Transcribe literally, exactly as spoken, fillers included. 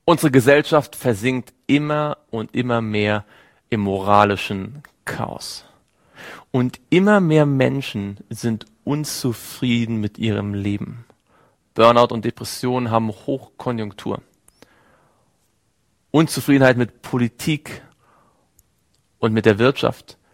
Unsere Gesellschaft versinkt immer und immer mehr im moralischen Chaos. Und immer mehr Menschen sind unzufrieden mit ihrem Leben. Burnout und Depressionen haben Hochkonjunktur. Unzufriedenheit mit Politik und mit der Wirtschaft